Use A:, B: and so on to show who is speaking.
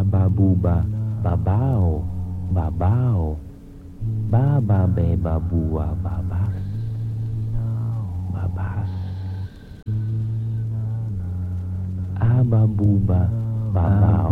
A: babuba, babao, babao, baba beba bua, babas, babas, ababuba, babao.